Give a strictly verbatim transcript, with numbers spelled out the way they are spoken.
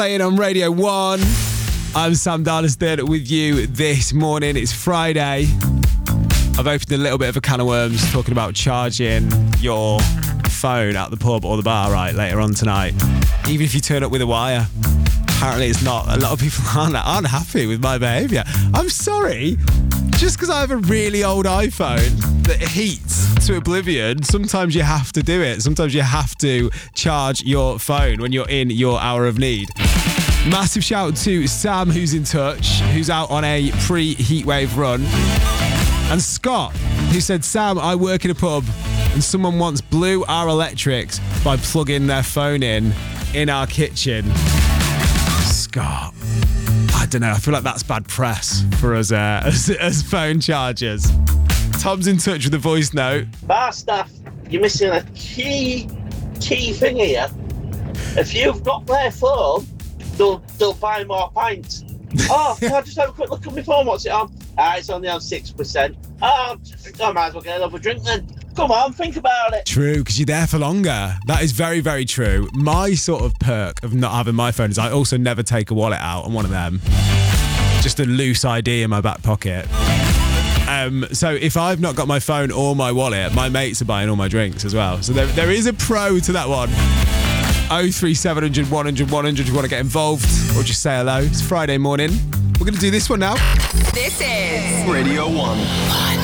Playing on Radio one. I'm Sam Darliston with you this morning. It's Friday. I've opened a little bit of a can of worms talking about charging your phone at the pub or the bar right later on tonight. Even if you turn up with a wire. Apparently it's not. A lot of people aren't, aren't happy with my behaviour. I'm sorry. Just because I have a really old iPhone that heats to oblivion, sometimes you have to do it. Sometimes you have to charge your phone when you're in your hour of need. Massive shout to Sam, who's in touch, who's out on a pre-heatwave run. And Scott, who said, Sam, I work in a pub and someone once blew our electrics by plugging their phone in in our kitchen. Scott. I don't know, I feel like that's bad press for us uh, as, as phone chargers. Tom's in touch with a voice note. Bar staff, you're missing a key, key thing here. If you've got their phone, they'll, they'll buy more pints. Oh, can I just have a quick look at my phone? What's it on? Ah, it's only on six percent. Oh, I might as well get another drink then. Come on, think about it. True, because you're there for longer. That is very, very true. My sort of perk of not having my phone is I also never take a wallet out on one of them. Just a loose I D in my back pocket. Um, so if I've not got my phone or my wallet, my mates are buying all my drinks as well. So there, there is a pro to that one. oh three seven hundred, one hundred, one hundred if you want to get involved or just say hello. It's Friday morning. We're going to do this one now. This is Radio one.